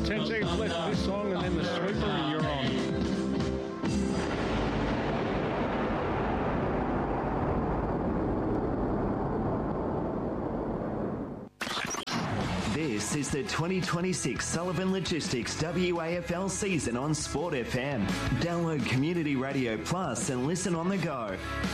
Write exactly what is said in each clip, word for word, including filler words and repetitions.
ten seconds left of this song, and then the sweeper, and you're on. This is the twenty twenty-six Sullivan Logistics W A F L season on Sport F M. Download Community Radio Plus and listen on the go.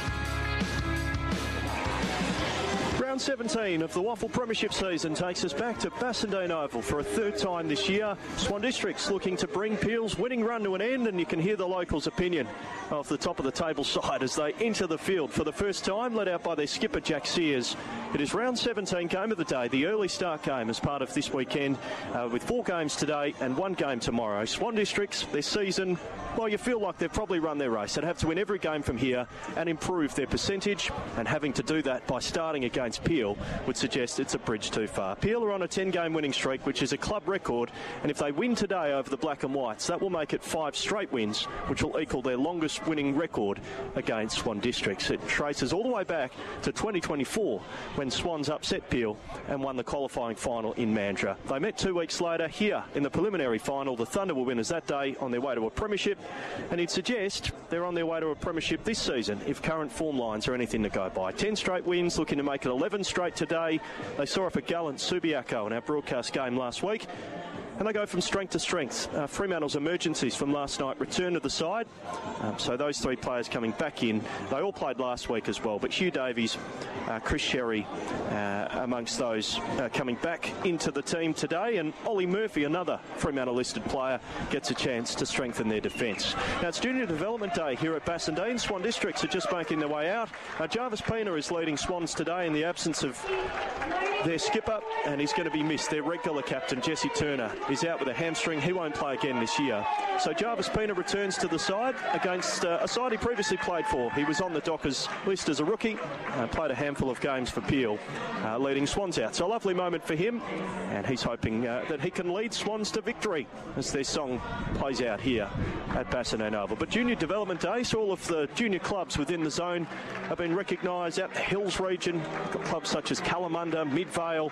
Round seventeen of the Waffle Premiership season takes us back to Bassendean Oval for a third time this year. Swan District's looking to bring Peel's winning run to an end, and you can hear the locals' opinion off the top of the table side as they enter the field for the first time, led out by their skipper Jack Sears. It is round seventeen game of the day, the early start game as part of this weekend, uh, with four games today and one game tomorrow. Swan Districts, their season, well, you feel like they've probably run their race. They'd have to win every game from here and improve their percentage, and having to do that by starting against Peel would suggest it's a bridge too far. Peel are on a ten-game winning streak, which is a club record, and if they win today over the Black and Whites, that will make it five straight wins, which will equal their longest winning record against Swan Districts. It traces all the way back to twenty twenty-four, when Swans upset Peel and won the qualifying final in Mandurah. They met two weeks later here in the preliminary final. The Thunder were winners that day on their way to a premiership, and he'd suggest they're on their way to a premiership this season if current form lines are anything to go by. ten straight wins, looking to make it eleven straight today. They saw off a gallant Subiaco in our broadcast game last week, and they go from strength to strength. Uh, Fremantle's emergencies from last night return to the side, um, so those three players coming back in. They all played last week as well, but Hugh Davies, uh, Chris Sherry uh, amongst those uh, coming back into the team today, and Ollie Murphy, another Fremantle-listed player, gets a chance to strengthen their defence. Now, it's Junior Development Day here at Bassendean. Swan Districts are just making their way out. Uh, Jarvis Pena is leading Swans today in the absence of their skipper, and he's going to be missed. Their regular captain, Jesse Turner, is out with a hamstring. He won't play again this year. So Jarvis Pena returns to the side against uh, a side he previously played for. He was on the Dockers list as a rookie, uh, played a handful of games for Peel, uh, leading Swans out. So a lovely moment for him, and he's hoping uh, that he can lead Swans to victory as their song plays out here at Bassendean Oval. But Junior Development Day, so all of the junior clubs within the zone have been recognised out the Hills region. Got clubs such as Kalamunda, Midvale,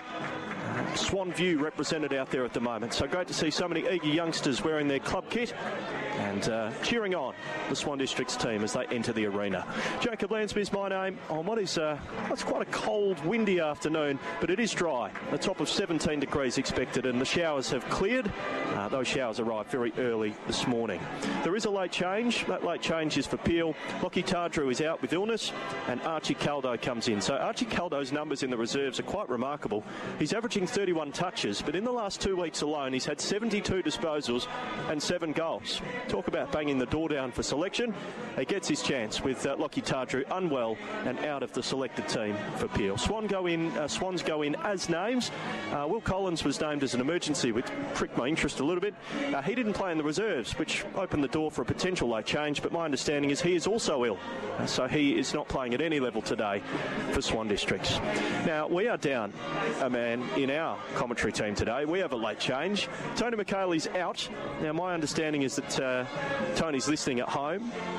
Swan View represented out there at the moment. So great to see so many eager youngsters wearing their club kit and uh, cheering on the Swan Districts team as they enter the arena. Jacob Lansby is my name on what is uh, it's quite a cold, windy afternoon, but it is dry. A top of seventeen degrees expected, and the showers have cleared. Uh, those showers arrived very early this morning. There is a late change. That late change is for Peel. Lockie Tardrew is out with illness, and Archie Caldo comes in. So Archie Caldo's numbers in the reserves are quite remarkable. He's averaging thirty-one touches, but in the last two weeks alone, he's had seventy-two disposals and seven goals. Talk about banging the door down for selection. He gets his chance with uh, Lockie Tardrew unwell and out of the selected team for Peel. Swan go in, uh, Swans go in as names. Uh, Will Collins was named as an emergency, which pricked my interest a little bit. Uh, he didn't play in the reserves, which opened the door for a potential late change, but my understanding is he is also ill. Uh, so he is not playing at any level today for Swan Districts. Now, we are down a man in our commentary team today. We have a late change. Tony McHaley's out. Now, my understanding is that uh, Tony's listening at home,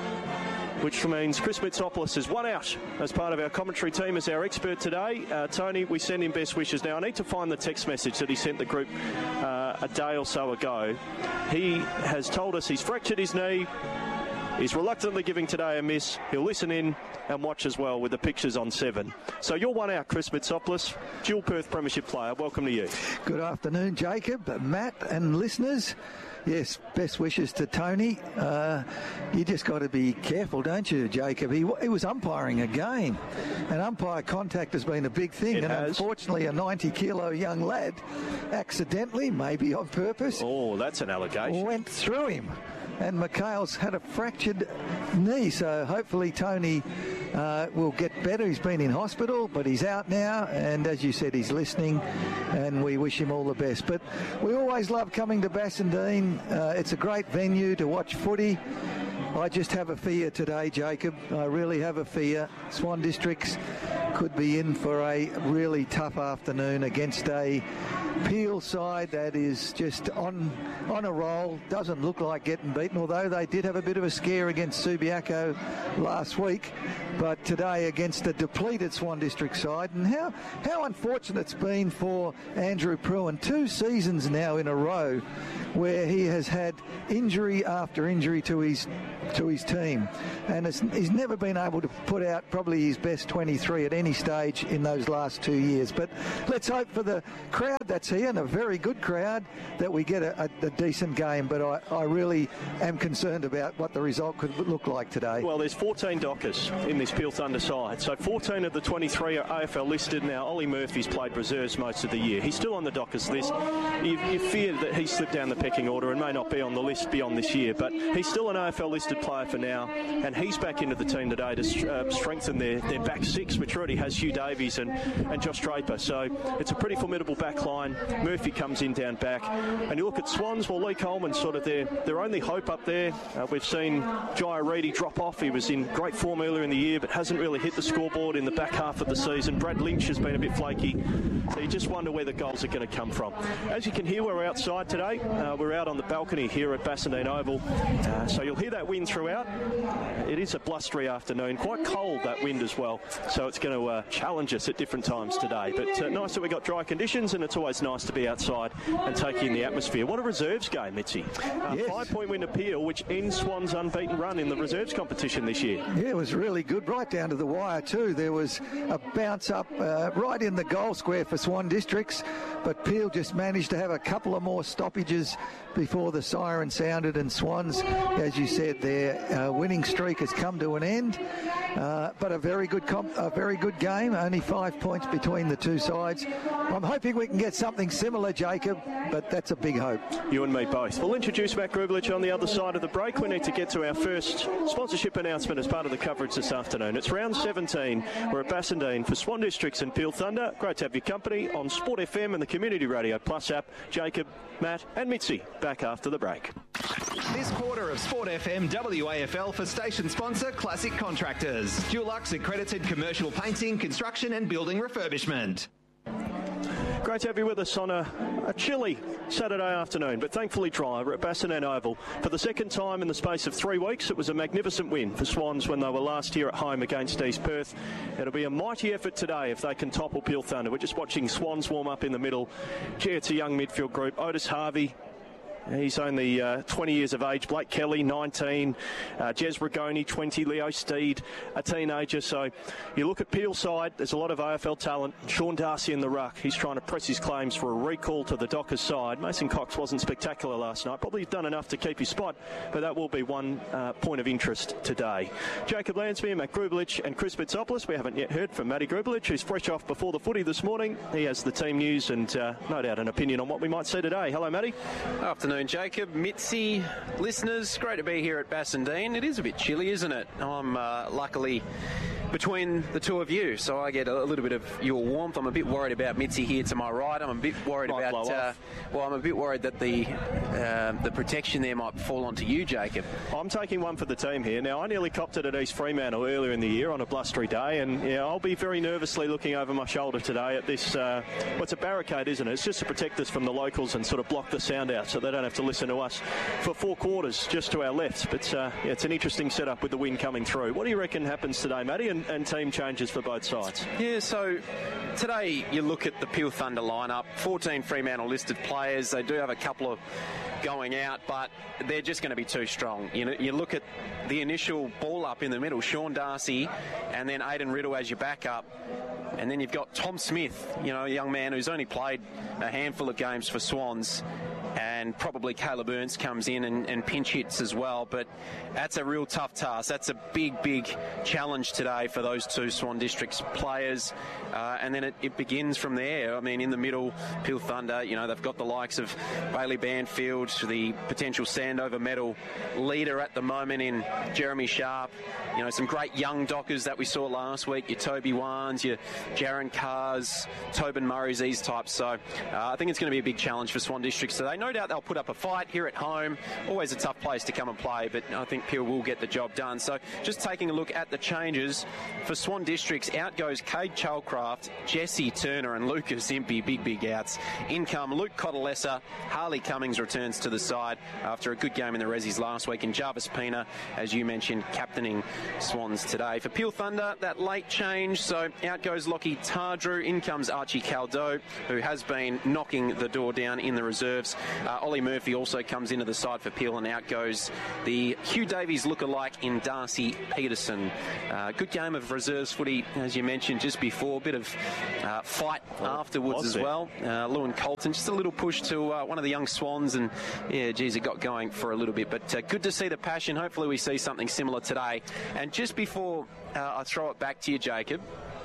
which means Chris Mitsopoulos is one out as part of our commentary team as our expert today. Uh, Tony, we send him best wishes. Now, I need to find the text message that he sent the group uh, a day or so ago. He has told us he's fractured his knee. He's reluctantly giving today a miss. He'll listen in and watch as well with the pictures on seven. So you're one out, Chris Mitsopoulos, dual Perth Premiership player. Welcome to you. Good afternoon, Jacob, Matt and listeners. Yes, best wishes to Tony. Uh, you just got to be careful, don't you, Jacob? He, he was umpiring a game, and umpire contact has been a big thing. It and has. Unfortunately, a ninety-kilo young lad, accidentally, maybe on purpose, oh, that's an allegation, went through him. And McHale's had a fractured knee, so hopefully Tony uh, will get better. He's been in hospital, but he's out now, and as you said, he's listening, and we wish him all the best. But we always love coming to Bassendean. Uh, it's a great venue to watch footy. I just have a fear today, Jacob. I really have a fear. Swan Districts could be in for a really tough afternoon against a Peel side that is just on on a roll, doesn't look like getting beaten, although they did have a bit of a scare against Subiaco last week. But today against a depleted Swan District side, and how, how unfortunate it's been for Andrew Pruin, two seasons now in a row where he has had injury after injury to his to his team, and it's, he's never been able to put out probably his best twenty-three at any stage in those last two years. But let's hope for the crowd that's here, and a very good crowd, that we get a, a, a decent game. But I, I really am concerned about what the result could look like today. Well, there's fourteen Dockers in this Peel Thunder side, so fourteen of the twenty-three are A F L listed now. Ollie Murphy's played reserves most of the year. He's still on the Dockers list. You, you fear that he's slipped down the pecking order and may not be on the list beyond this year, but he's still an A F L listed player for now, and he's back into the team today to uh, strengthen their, their back six, which already has Hugh Davies and, and Josh Draper. So it's a pretty formidable back line. Murphy comes in down back, and you look at Swans, well, Lee Coleman's sort of their, their only hope up there. Uh, we've seen Jai Reedy drop off. He was in great form earlier in the year, but hasn't really hit the scoreboard in the back half of the season. Brad Lynch has been a bit flaky, so you just wonder where the goals are going to come from. As you can hear, we're outside today. Uh, we're out on the balcony here at Bassendean Oval, uh, so you'll hear that wind throughout. It is a blustery afternoon, quite cold, that wind as well, so it's going to uh, challenge us at different times today. But uh, nice that we've got dry conditions, and it's always nice to be outside and take in the atmosphere. What a reserves game, Mitzi. Uh, yes. Five-point win appeal, which ends Swans' unbeaten run in the reserves competition this year. Yeah, it was really good, right down to the wire too. There was a bounce up uh, right in the goal square for Swan Districts, but Peel just managed to have a couple of more stoppages before the siren sounded, and Swans, as you said, their uh, winning streak has come to an end. Uh, but a very good comp, a very good game. Only five points between the two sides. I'm hoping we can get something similar, Jacob, but that's a big hope. You and me both. We'll introduce Matt Grublich on the other side of the break. We need to get to our first sponsorship announcement as part of the coverage this afternoon. It's round seventeen. We're at Bassendean for Swan Districts and Peel Thunder. Great to have your company on Sport F M and the Community Radio Plus app. Jacob, Matt and Mitzi back after the break. This quarter of Sport F M W A F L for station sponsor Classic Contractors. Dulux accredited commercial painting, construction and building refurbishment. Great to have you with us on a, a chilly Saturday afternoon, but thankfully dry. We're at Bassendean Oval for the second time in the space of three weeks. It was a magnificent win for Swans when they were last here at home against East Perth. It'll be a mighty effort today if they can topple Peel Thunder. We're just watching Swans warm up in the middle. Gee, it's a young midfield group. Otis Harvey, he's only uh, twenty years of age. Blake Kelly, nineteen. Uh, Jez Rigoni, twenty. Leo Steed, a teenager. So you look at Peel's side, there's a lot of A F L talent. Sean Darcy in the ruck. He's trying to press his claims for a recall to the Dockers side. Mason Cox wasn't spectacular last night. Probably done enough to keep his spot, but that will be one uh, point of interest today. Jacob Lansby, Matt Grublich and Chris Bitsopoulos. We haven't yet heard from Matty Grublich, who's fresh off before the footy this morning. He has the team news and uh, no doubt an opinion on what we might see today. Hello, Matty. Afternoon. Jacob, Mitzi, listeners, great to be here at Bassendean. It is a bit chilly, isn't it? I'm uh, luckily between the two of you, so I get a little bit of your warmth. I'm a bit worried about Mitzi here to my right. I'm a bit worried might about, uh, well, I'm a bit worried that the uh, the protection there might fall onto you, Jacob. I'm taking one for the team here. Now, I nearly copped it at East Fremantle earlier in the year on a blustery day, and yeah, I'll be very nervously looking over my shoulder today at this, uh, well, it's a barricade, isn't it? It's just to protect us from the locals and sort of block the sound out so they don't have to listen to us for four quarters just to our left. But uh, yeah, it's an interesting setup with the wind coming through. What do you reckon happens today, Matty, and, and team changes for both sides? Yeah, so today you look at the Peel Thunder lineup, fourteen Fremantle listed players. They do have a couple of going out, but they're just going to be too strong. You know, you look at the initial ball up in the middle, Sean Darcy, and then Aidan Riddle as your backup. And then you've got Tom Smith, you know, a young man who's only played a handful of games for Swans. And probably Caleb Ernst comes in and, and pinch hits as well. But that's a real tough task. That's a big, big challenge today for those two Swan Districts players. Uh, and then it, it begins from there. I mean, in the middle, Peel Thunder, you know, they've got the likes of Bailey Banfield, the potential Sandover medal leader at the moment in Jeremy Sharp. You know, some great young Dockers that we saw last week. Your Toby Wans, your Jaron Cars, Tobin Murray's, these types. So uh, I think it's going to be a big challenge for Swan Districts today. No doubt doubt they'll put up a fight here at home. Always a tough place to come and play, but I think Peel will get the job done. So just taking a look at the changes for Swan Districts, out goes Cade Chalcraft, Jesse Turner and Lucas Impey, big, big outs. In come Luke Cotalessa, Harley Cummings returns to the side after a good game in the Rezzies last week, and Jarvis Pina, as you mentioned, captaining Swans today. For Peel Thunder, that late change, so out goes Lockie Tardrew, in comes Archie Caldo, who has been knocking the door down in the reserves. Uh, Ollie Murphy also comes into the side for Peel, and out goes the Hugh Davies lookalike in Darcy Peterson. Uh, good game of reserves footy, as you mentioned just before. A bit of uh, fight well, afterwards as well. Uh, Lewin Colton, just a little push to uh, one of the young Swans, and yeah, geez, it got going for a little bit. But uh, good to see the passion. Hopefully we see something similar today. And just before uh, I throw it back to you, Jacob,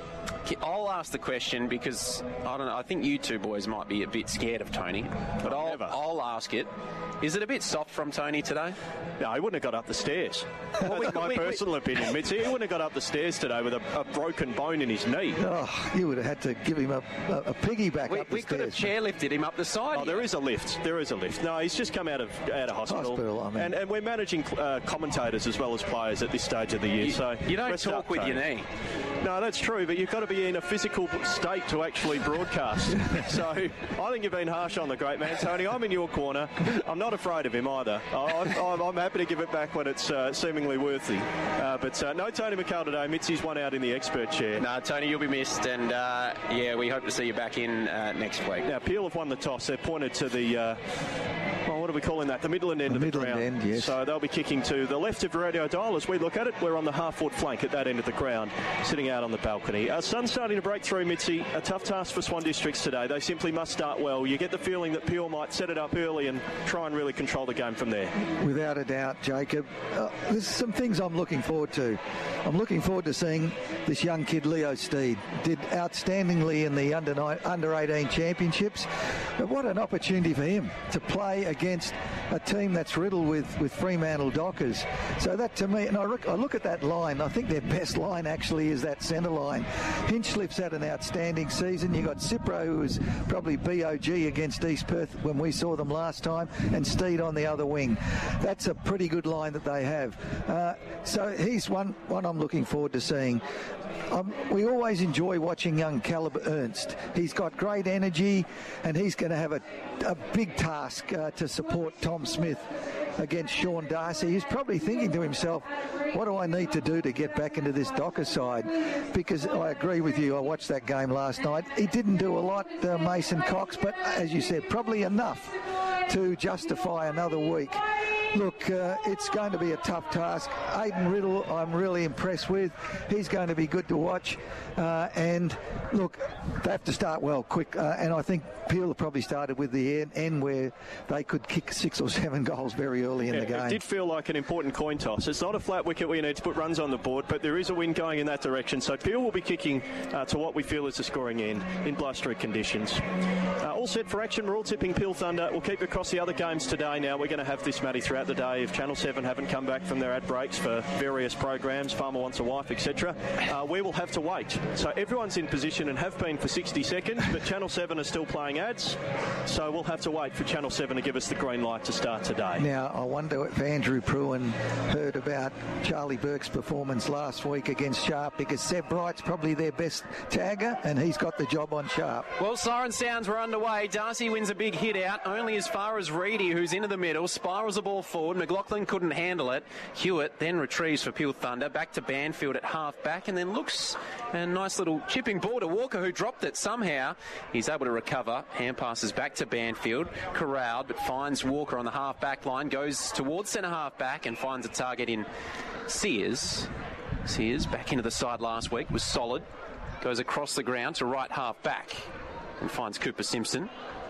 I'll ask the question because, I don't know, I think you two boys might be a bit scared of Tony, but I'll, I'll ask it. Is it a bit soft from Tony today? No, he wouldn't have got up the stairs. Well, That's we, my we, personal we, opinion, Mitzi. He wouldn't have got up the stairs today with a, a broken bone in his knee. Oh, you would have had to give him a, a, a piggyback we, up the we stairs. We could have chairlifted him up the side. Oh, there is a lift. There is a lift. No, he's just come out of out of hospital. Hospital, I mean. And, and we're managing uh, commentators as well as players at this stage of the year. You, so you don't talk up, with Tony. Your knee. No, that's true, but you've got to be in a physical state to actually broadcast. So I think you've been harsh on the great man, Tony. I'm in your corner. I'm not afraid of him either. I'm, I'm, I'm happy to give it back when it's uh, seemingly worthy. Uh, but uh, no Tony McCall today. Mitzi's one out in the expert chair. No, Tony, you'll be missed. And, uh, yeah, we hope to see you back in uh, next week. Now, Peel have won the toss. They're pointed to the... Uh, well, what are we calling that? The Midland end the of the Midland ground. End, yes. So they'll be kicking to the left of radio dial as we look at it. We're on the half-foot flank at that end of the ground, sitting out on the balcony. Our sun's starting to break through, Mitzi. A tough task for Swan Districts today. They simply must start well. You get the feeling that Peel might set it up early and try and really control the game from there. Without a doubt, Jacob. Uh, there's some things I'm looking forward to. I'm looking forward to seeing this young kid, Leo Steed. Did outstandingly in the under nine, under eighteen championships. But what an opportunity for him to play against a team that's riddled with, with Fremantle Dockers. So that to me, and I, look, I look at that line, I think their best line actually is that centre line. Hinchcliffe's had an outstanding season. You got Cipro, who was probably B O G against East Perth when we saw them last time, and Steed on the other wing. That's a pretty good line that they have. Uh, so he's one, one I'm looking forward to seeing. Um, we always enjoy watching young Caleb Ernst. He's got great energy, and he's going to have a, a big task uh, to support Tom Smith against Sean Darcy. He's probably thinking to himself, what do I need to do to get back into this Docker side? Because I agree with you, I watched that game last night. He didn't do a lot, uh, Mason Cox, but as you said, probably enough to justify another week. Look, uh, it's going to be a tough task. Aidan Riddle, I'm really impressed with. He's going to be good to watch. Uh, and, look, they have to start well, quick. Uh, and I think Peel probably started with the end, end where they could kick six or seven goals very early in yeah, the game. It did feel like an important coin toss. It's not a flat wicket where you need to put runs on the board, but there is a wind going in that direction. So Peel will be kicking uh, to what we feel is the scoring end in blustery conditions. Uh, all set for action. We're all tipping Peel Thunder. We'll keep across the other games today now. We're going to have this, Matty, throughout the day. If Channel seven haven't come back from their ad breaks for various programs, Farmer Wants a Wife, et cetera, uh, we will have to wait. So everyone's in position and have been for sixty seconds, but Channel seven are still playing ads. So we'll have to wait for Channel seven to give us the green light to start today. Now, I wonder if Andrew Pruin heard about Charlie Burke's performance last week against Sharp, because Seb Bright's probably their best tagger, and he's got the job on Sharp. Well, siren sounds were underway. Darcy wins a big hit out, only as far as Reedy, who's into the middle, spirals the ball forward. McLaughlin couldn't handle it. Hewitt then retrieves for Peel Thunder, back to Banfield at half back, and then looks a nice little chipping ball to Walker, who dropped it somehow. He's able to recover. Hand passes back to Banfield, corralled, but finds Walker on the half back line, goes towards centre half back and finds a target in Sears. Sears back into the side last week, was solid, goes across the ground to right half back and finds Cooper Simpson.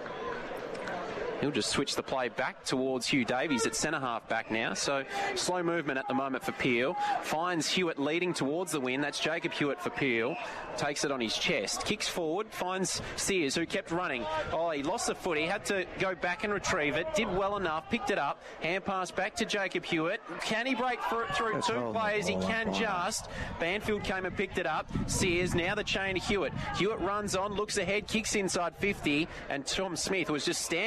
He'll just switch the play back towards Hugh Davies at centre half back now. So slow movement at the moment for Peel. Finds Hewitt leading towards the win. That's Jacob Hewitt for Peel. Takes it on his chest. Kicks forward. Finds Sears, who kept running. Oh, he lost the foot. He had to go back and retrieve it. Did well enough. Picked it up. Hand pass back to Jacob Hewitt. Can he break through, through two players? He can just. Banfield came and picked it up. Sears, now the chain to Hewitt. Hewitt runs on, looks ahead, kicks inside fifty. And Tom Smith was just standing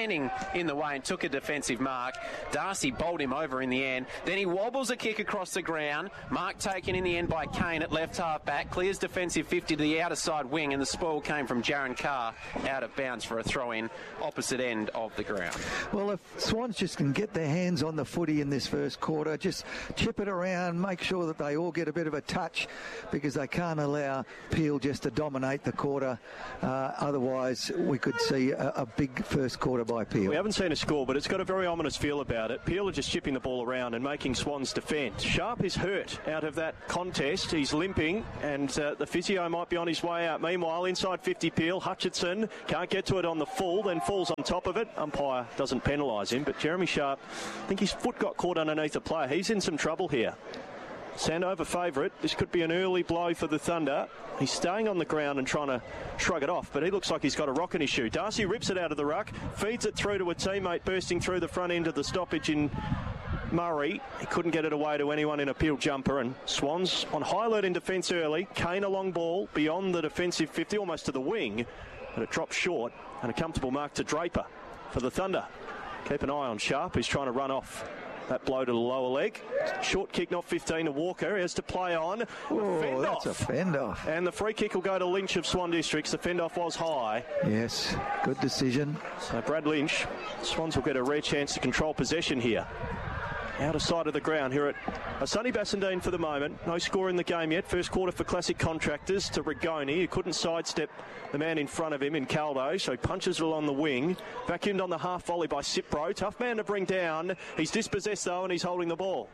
in the way and took a defensive mark. Darcy bowled him over in the end. Then he wobbles a kick across the ground. Mark taken in the end by Kane at left half back. Clears defensive fifty to the outer side wing, and the spoil came from Jaron Carr out of bounds for a throw-in opposite end of the ground. Well, if Swans just can get their hands on the footy in this first quarter, just chip it around, make sure that they all get a bit of a touch, because they can't allow Peel just to dominate the quarter. Uh, otherwise, we could see a, a big first quarter by Peel. We haven't seen a score, but it's got a very ominous feel about it. Peel are just chipping the ball around and making Swans defend. Sharp is hurt out of that contest. He's limping, and uh, the physio might be on his way out. Meanwhile, inside fifty Peel, Hutchinson can't get to it on the full, then falls on top of it. Umpire doesn't penalise him, but Jeremy Sharp, I think his foot got caught underneath the player. He's in some trouble here. Sandover favourite. This could be an early blow for the Thunder. He's staying on the ground and trying to shrug it off, but he looks like he's got a rock in his shoe. Darcy rips it out of the ruck, feeds it through to a teammate bursting through the front end of the stoppage in Murray. He couldn't get it away to anyone in a Peel jumper, and Swans on high alert in defence early. Kane a long ball beyond the defensive fifty, almost to the wing, but it drops short, and a comfortable mark to Draper for the Thunder. Keep an eye on Sharp, who's trying to run off that blow to the lower leg. Short kick, not fifteen to Walker. He has to play on. Oh, fend that's off. a fend off. And the free kick will go to Lynch of Swan Districts. The fend off was high. Yes, good decision. So Brad Lynch, Swans will get a rare chance to control possession here. Outer side of the ground here at a sunny Bassendean for the moment. No score in the game yet. First quarter for Classic Contractors to Rigoni, who couldn't sidestep the man in front of him in Caldo, so he punches it along the wing. Vacuumed on the half volley by Cipro. Tough man to bring down. He's dispossessed though, and he's holding the ball.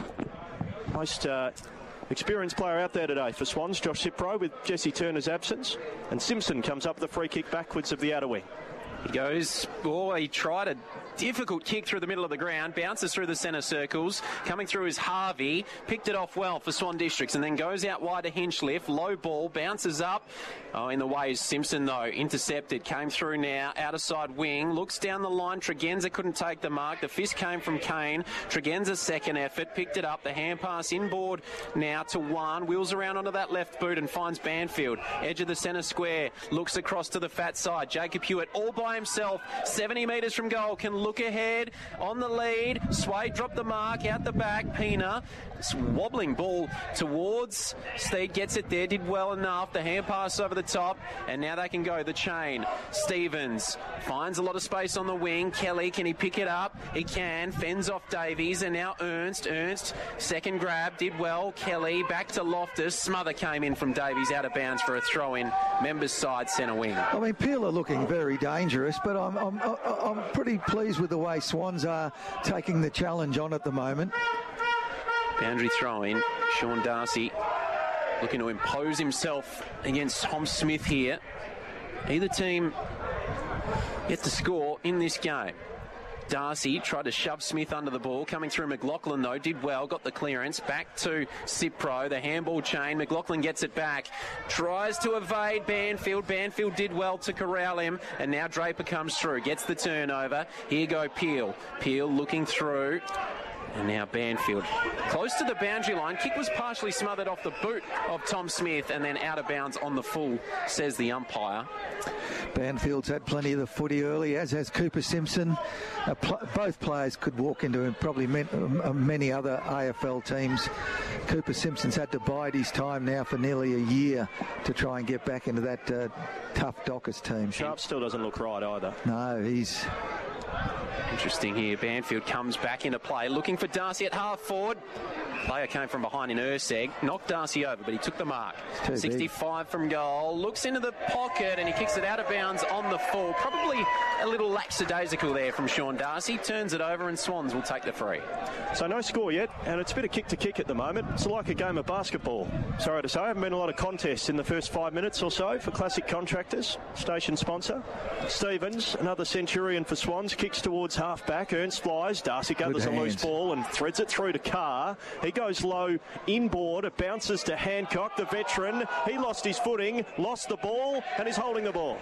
Most uh, experienced player out there today for Swans, Josh Cipro, with Jesse Turner's absence. And Simpson comes up with a free kick backwards of the outer wing. He goes, oh, he tried a difficult kick through the middle of the ground, bounces through the centre circles. Coming through is Harvey, picked it off well for Swan Districts, and then goes out wide to Hinchcliffe. Low ball, bounces up. Oh, in the way is Simpson, though. Intercepted, came through now, outer side wing, looks down the line. Tregenza couldn't take the mark. The fist came from Kane. Tregenza's second effort, picked it up. The hand pass inboard now to one. Wheels around onto that left boot and finds Banfield. Edge of the centre square, looks across to the fat side. Jacob Hewitt all by himself, seventy metres from goal, can look ahead on the lead. Sway dropped the mark out the back. Pina, wobbling ball towards Steed, gets it there, did well enough. The hand pass over the top, and now they can go the chain. Stevens finds a lot of space on the wing. Kelly, can he pick it up? He can. Fends off Davies, and now Ernst. Ernst, second grab, did well. Kelly back to Loftus. Smother came in from Davies out of bounds for a throw in. Members side centre wing. I mean, Peel are looking very dangerous, but I'm, I'm, I'm pretty pleased with the way Swans are taking the challenge on at the moment. Boundary throw in. Sean Darcy looking to impose himself against Tom Smith here. Either team yet to score in this game. Darcy tried to shove Smith under the ball. Coming through McLaughlin, though, did well. Got the clearance. Back to Cipro. The handball chain. McLaughlin gets it back. Tries to evade Banfield. Banfield did well to corral him. And now Draper comes through. Gets the turnover. Here go Peel. Peel looking through. And now Banfield close to the boundary line. Kick was partially smothered off the boot of Tom Smith and then out of bounds on the full, says the umpire. Banfield's had plenty of the footy early, as has Cooper Simpson. Uh, pl- both players could walk into probably men- uh, many other A F L teams. Cooper Simpson's had to bide his time now for nearly a year to try and get back into that uh, tough Dockers team. Sharp still doesn't look right either. No, he's... Interesting here. Banfield comes back into play, looking for Darcy at half forward. Player came from behind in Urseg, knocked Darcy over, but he took the mark. sixty-five big. From goal, looks into the pocket, and he kicks it out of bounds on the full. Probably a little lackadaisical there from Sean Darcy. Turns it over, and Swans will take the free. So no score yet, and it's a bit of kick to kick at the moment. It's like a game of basketball. Sorry to say, I haven't been a lot of contests in the first five minutes or so for Classic Contractors, station sponsor. Stevens, another Centurion for Swans, kicks towards half-back. Ernst flies. Darcy gathers a loose ball and threads it through to Carr. He goes low inboard. It bounces to Hancock, the veteran. He lost his footing, lost the ball, and is holding the ball.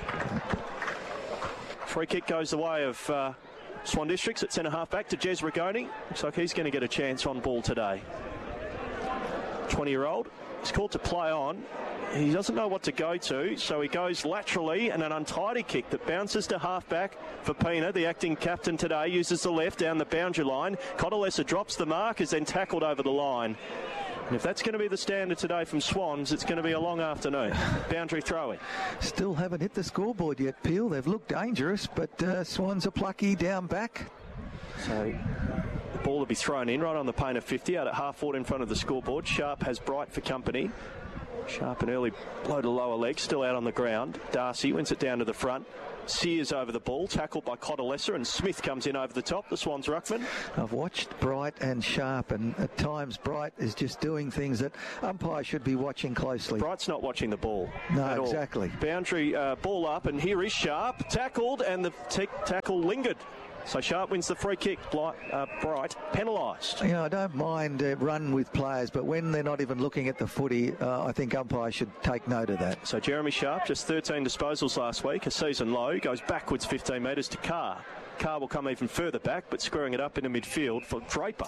Free kick goes the way of uh, Swan Districts at centre half-back to Jez Rigoni. Looks like he's going to get a chance on ball today. twenty-year-old He's called to play on. He doesn't know what to go to, so he goes laterally, and an untidy kick that bounces to half-back for Pina. The acting captain today uses the left down the boundary line. Cotalesa drops the mark, is then tackled over the line. And if that's going to be the standard today from Swans, it's going to be a long afternoon. Boundary throw-in. Still haven't hit the scoreboard yet, Peel. They've looked dangerous, but uh, Swans are plucky down back. So the ball will be thrown in right on the Payne of fifty, out at half forward in front of the scoreboard. Sharp has Bright for company. Sharp an early blow to lower leg, still out on the ground. Darcy wins it down to the front. Sears over the ball, tackled by Cotalesa, and Smith comes in over the top, the Swans ruckman. I've watched Bright and Sharp, and at times Bright is just doing things that umpires should be watching closely. Bright's not watching the ball. No, exactly. All. Boundary uh, ball up, and here is Sharp, tackled, and the t- tackle lingered. So Sharp wins the free kick. Bright, uh, Bright penalised. You know, I don't mind a run with players, but when they're not even looking at the footy, uh, I think umpires should take note of that. So Jeremy Sharp, just thirteen disposals last week, a season low, goes backwards fifteen metres to Carr. Carr will come even further back, but screwing it up into midfield for Draper.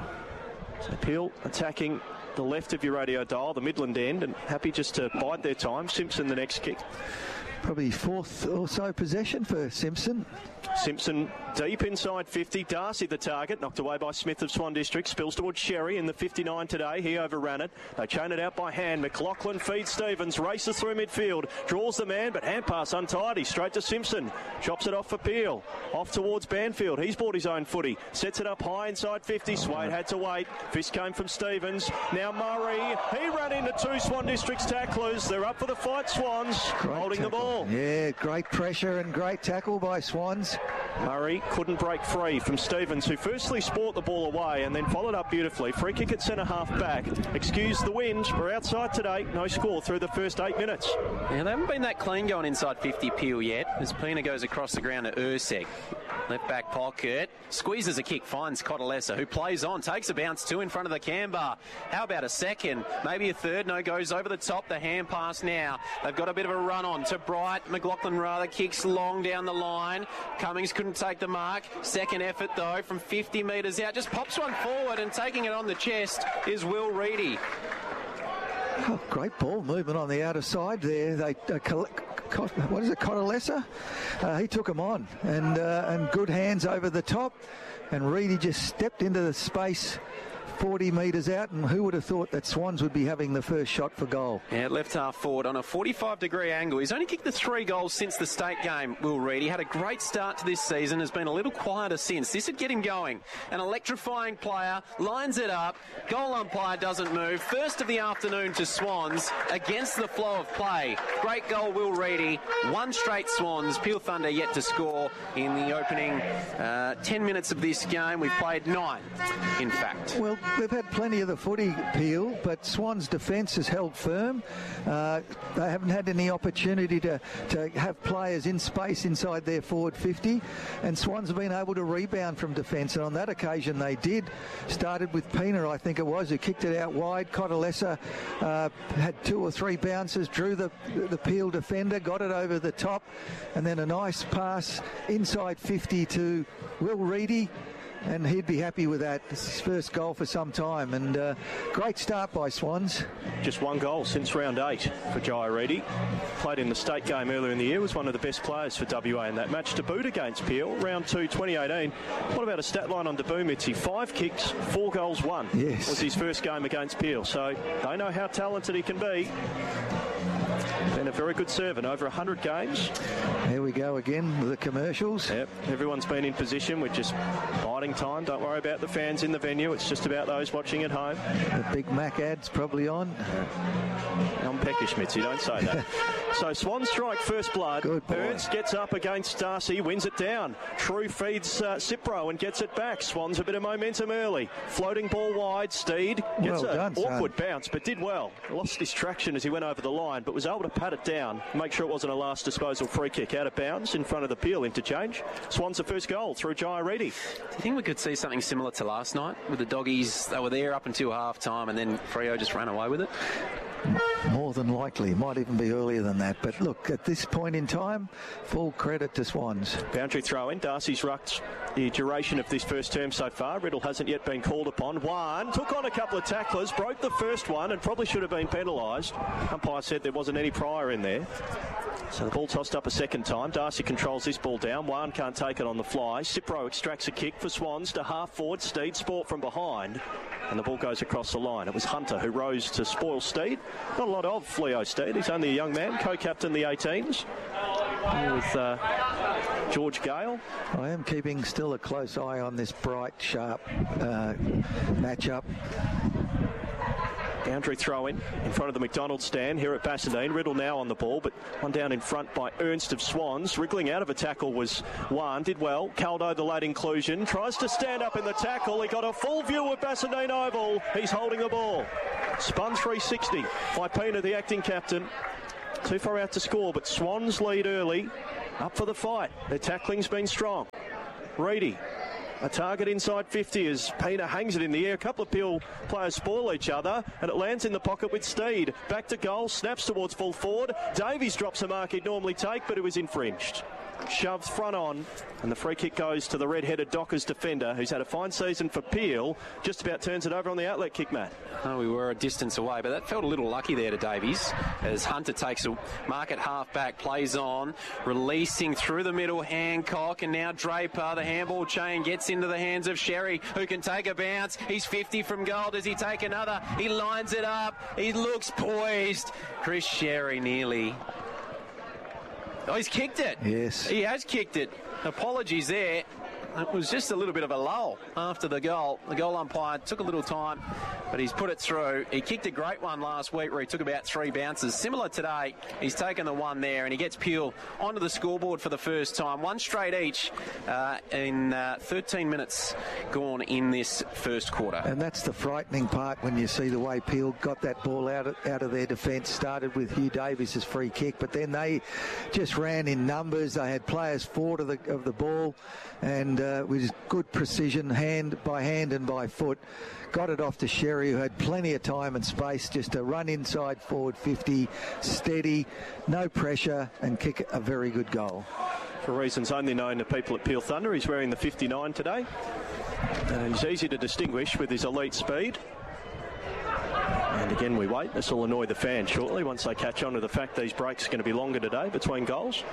So Peel attacking the left of your radio dial, the Midland end, and happy just to bide their time. Simpson the next kick. Probably fourth or so possession for Simpson. Simpson deep inside fifty. Darcy the target, knocked away by Smith of Swan District. Spills towards Sherry in the fifty-nine today. He overran it. They chain it out by hand. McLaughlin feeds Stevens. Races through midfield. Draws the man, but hand pass untidy. Straight to Simpson. Chops it off for Peel. Off towards Banfield. He's bought his own footy. Sets it up high inside fifty. Swade had to wait. Fist came from Stevens. Now Murray. He ran into two Swan District's tacklers. They're up for the fight, Swans. Great holding tackle. The ball. Yeah, great pressure and great tackle by Swans. Murray couldn't break free from Stevens, who firstly sport the ball away and then followed up beautifully. Free kick at centre half back. Excuse the wind. We're outside today. No score through the first eight minutes. Yeah, they haven't been that clean going inside fifty, Peel, yet, as Pina goes across the ground to Ursek. Left back pocket. Squeezes a kick, finds Cotalesa, who plays on, takes a bounce two in front of the Canberra. How about a second? Maybe a third. No, goes over the top. The hand pass now. They've got a bit of a run on to Bright. McLaughlin rather kicks long down the line. Cummings couldn't take the mark. Second effort, though, from fifty metres out. Just pops one forward, and taking it on the chest is Will Reedy. Oh, great ball movement on the outer side there. They uh, collect. What is it, Cotalesa? Uh, he took him on, and uh, and good hands over the top, and Reedy just stepped into the space forty metres out, and who would have thought that Swans would be having the first shot for goal? Yeah, left half forward on a forty-five degree angle. He's only kicked the three goals since the state game, Will Reedy. Had a great start to this season, has been a little quieter since. This would get him going. An electrifying player, lines it up, goal umpire doesn't move. First of the afternoon to Swans against the flow of play. Great goal, Will Reedy. One straight Swans. Peel Thunder yet to score in the opening uh, ten minutes of this game. We've played nine, in fact. Well, they've had plenty of the footy, Peel, but Swans' defence has held firm. Uh, they haven't had any opportunity to, to have players in space inside their forward fifty, and Swans have been able to rebound from defence, and on that occasion they did. Started with Pina, I think it was, who kicked it out wide. Cotalesa uh, had two or three bounces, drew the, the Peel defender, got it over the top, and then a nice pass inside fifty to Will Reedy. And he'd be happy with that. It's his first goal for some time, and uh, great start by Swans. Just one goal since round eight for Jai Reedy. Played in the state game earlier in the year, was one of the best players for W A in that match. Debuted against Peel, round two, twenty eighteen. What about a stat line on debut, Mitzi? Five kicks, four goals, one. Yes. Was his first game against Peel, so they know how talented he can be. Been a very good servant, over one hundred games. Here we go again with the commercials. Yep, everyone's been in position. We're just biding time. Don't worry about the fans in the venue. It's just about those watching at home. The Big Mac ad's probably on. I'm peckish, Mitzi, don't say that. So Swans strike first blood. Good boy. Burns gets up against Darcy, wins it down. True feeds uh, Cipro and gets it back. Swans a bit of momentum early. Floating ball wide. Steed gets well an awkward son. bounce, but did well. Lost his traction as he went over the line, but was able to pat it down. Make sure it wasn't a last disposal free kick out of bounds in front of the Peel interchange. Swans the first goal through Jai Reedy. Do you think we could see something similar to last night with the Doggies? They were there up until half time, and then Freo just ran away with it. More than likely. Might even be earlier than that. But look, at this point in time, full credit to Swans. Boundary throw in. Darcy's rucked the duration of this first term so far. Riddle hasn't yet been called upon. One took on a couple of tacklers, broke the first one and probably should have been penalised. Umpire said there wasn't any prior in there. So the ball tossed up a second time. Darcy controls this ball down. Wan can't take it on the fly. Cipro extracts a kick for Swans to half forward. Steed Sport from behind. And the ball goes across the line. It was Hunter who rose to spoil Steed. Not a lot of Leo Steed. He's only a young man, co-captain the eighteens. With uh, George Gale. I am keeping still a close eye on this bright, sharp uh, matchup. Boundary throw in in front of the McDonald's stand here at Bassendean. Riddle now on the ball, but one down in front by Ernst of Swans. Wriggling out of a tackle was one. Did well. Caldo, the late inclusion, tries to stand up in the tackle. He got a full view of Bassendean Oval. He's holding the ball. Spun three sixty by Pena, the acting captain. Too far out to score, but Swans lead early. Up for the fight. Their tackling's been strong. Reedy. A target inside fifty as Pena hangs it in the air. A couple of Peel players spoil each other, and it lands in the pocket with Steed. Back to goal, snaps towards full forward. Davies drops a mark he'd normally take, but it was infringed. Shoves front on, and the free kick goes to the red-headed Dockers defender, who's had a fine season for Peel. Just about turns it over on the outlet kick, Matt. Oh, we were a distance away, but that felt a little lucky there to Davies as Hunter takes a mark at half-back, plays on, releasing through the middle, Hancock, and now Draper. The handball chain gets into the hands of Sherry, who can take a bounce. He's fifty from goal. Does he take another? He lines it up. He looks poised. Chris Sherry nearly... Oh, he's kicked it. Yes. He has kicked it. Apologies there. It was just a little bit of a lull after the goal. The goal umpire took a little time, but he's put it through. He kicked a great one last week where he took about three bounces. Similar today, he's taken the one there, and he gets Peel onto the scoreboard for the first time. One straight each uh, in uh, thirteen minutes gone in this first quarter. And that's the frightening part when you see the way Peel got that ball out of, out of their defence. Started with Hugh Davis' free kick, but then they just ran in numbers. They had players forward of the, of the ball, and uh, with good precision, hand by hand and by foot, got it off to Sherry, who had plenty of time and space just to run inside forward fifty, steady, no pressure, and kick a very good goal. For reasons only known to people at Peel Thunder, he's wearing the fifty-nine today. And he's easy to distinguish with his elite speed. And again, we wait. This will annoy the fans shortly once they catch on to the fact these breaks are going to be longer today between goals.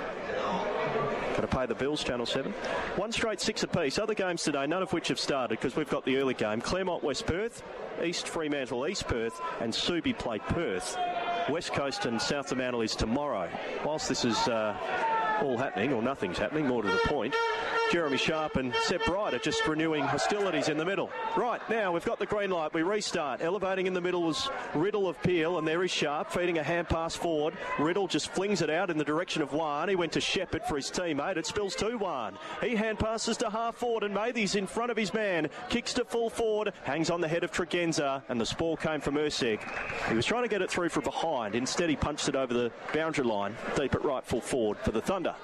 Got to pay the bills, Channel seven. One straight six apiece. Other games today, none of which have started because we've got the early game. Claremont, West Perth, East Fremantle, East Perth, and Subi play Perth. West Coast and South Fremantle is tomorrow. Whilst this is uh, all happening, or nothing's happening, more to the point, Jeremy Sharp and Seb Bright are just renewing hostilities in the middle. Right, now we've got the green light. We restart. Elevating in the middle was Riddle of Peel, and there is Sharp feeding a hand pass forward. Riddle just flings it out in the direction of Wan. He went to Shepherd for his teammate. It spills to Wan. He hand passes to half forward, and Mathies in front of his man. Kicks to full forward, hangs on the head of Tregenza, and the spoil came from Ursig. He was trying to get it through from behind. Instead, he punched it over the boundary line, deep at right full forward for the Thunder.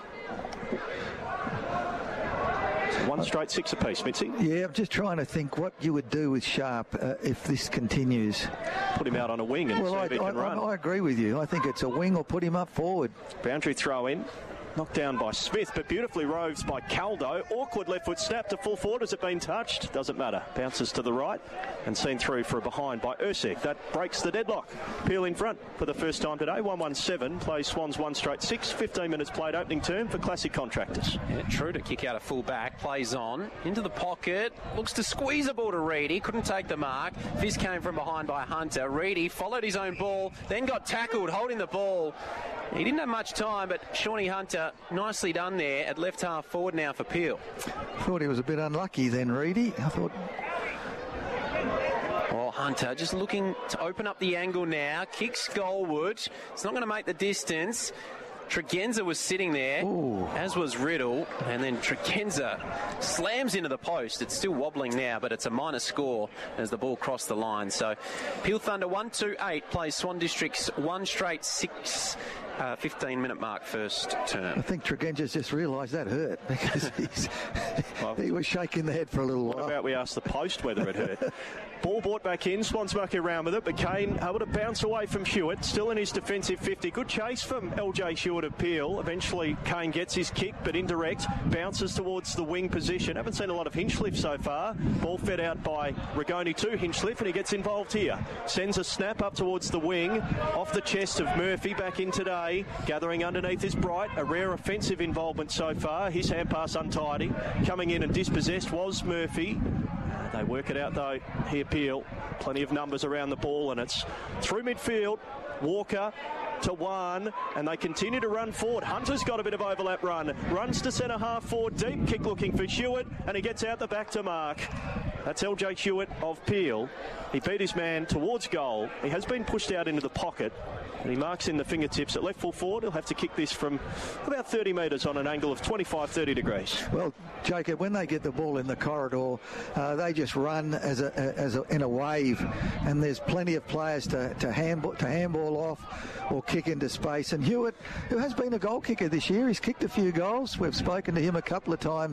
One straight six apiece, Mitzi. Yeah, I'm just trying to think what you would do with Sharp uh, if this continues. Put him out on a wing and well, see I, if he can I, run. I agree with you. I think it's a wing or put him up forward. Boundary throw in. Knocked down by Smith, but beautifully roves by Caldo. Awkward left foot snap to full forward. Has it been touched? Doesn't matter. Bounces to the right and seen through for a behind by Ursig. That breaks the deadlock. Peel in front for the first time today. one one seven. Plays Swans one straight six. fifteen minutes played opening term for Classic Contractors. Yeah, true to kick out a full back. Plays on. Into the pocket. Looks to squeeze a ball to Reedy. Couldn't take the mark. This came from behind by Hunter. Reedy followed his own ball. Then got tackled holding the ball. He didn't have much time, but Shawnee Hunter, nicely done there at left half forward now for Peel. Thought he was a bit unlucky then, Reedy. I thought... Oh, Hunter just looking to open up the angle now. Kicks goalward. It's not going to make the distance. Tregenza was sitting there, Ooh. as was Riddle, and then Tregenza slams into the post. It's still wobbling now, but it's a minor score as the ball crossed the line. So Peel Thunder one two eight plays Swan Districts one straight six uh, fifteen minute mark first term. I think Tregenja's just realised that hurt because he's, well, he was shaking the head for a little what while. What about we ask the post whether it hurt? Ball brought back in, Swans muck around with it, but Kane able to bounce away from Hewitt, still in his defensive fifty. Good chase from L J Hewitt of Peel. Eventually Kane gets his kick, but indirect, bounces towards the wing position. Haven't seen a lot of Hinchliffe so far. Ball fed out by Rigoni to Hinchliffe, and he gets involved here. Sends a snap up towards the wing, off the chest of Murphy, back in today. Gathering underneath is Bright, a rare offensive involvement so far. His hand pass untidy. Coming in and dispossessed was Murphy. They work it out though here, Peel. Plenty of numbers around the ball, and it's through midfield. Walker to one, and they continue to run forward. Hunter's got a bit of overlap run. Runs to centre half forward, deep kick looking for Hewitt, and he gets out the back to mark. That's L J Hewitt of Peel. He beat his man towards goal. He has been pushed out into the pocket, and he marks in the fingertips at left full forward. He'll have to kick this from about thirty metres on an angle of twenty-five, thirty degrees. Well, Jacob, when they get the ball in the corridor, uh, they just run as a, as a, in a wave, and there's plenty of players to, to, handball, to handball off or kick into space. And Hewitt, who has been a goal kicker this year, he's kicked a few goals. We've spoken to him a couple of times